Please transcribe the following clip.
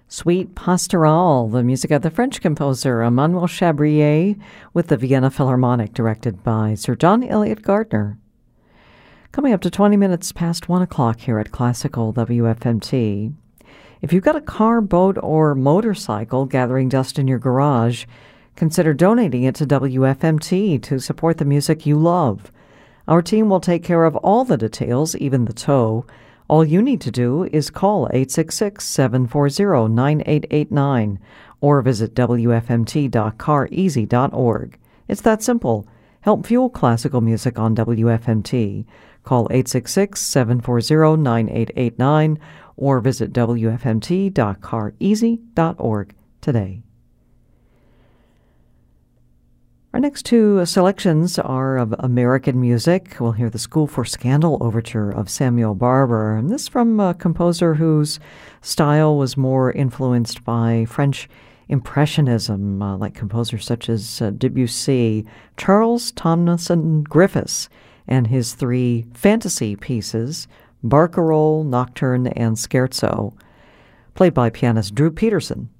Suite Pastorale, the music of the French composer Emmanuel Chabrier with the Vienna Philharmonic, directed by Sir John Eliot Gardner. Coming up to 20 minutes past 1 o'clock here at Classical WFMT. If you've got a car, boat, or motorcycle gathering dust in your garage, consider donating it to WFMT to support the music you love. Our team will take care of all the details, even the tow. All you need to do is call 866-740-9889 or visit wfmt.careasy.org. It's that simple. Help fuel classical music on WFMT. Call 866-740-9889 or visit wfmt.careasy.org today. Our next two selections are of American music. We'll hear the School for Scandal Overture of Samuel Barber, and this from a composer whose style was more influenced by French Impressionism, like composers such as Debussy, Charles Tomlinson Griffiths, and his three fantasy pieces, Barcarolle, Nocturne, and Scherzo, played by pianist Drew Peterson.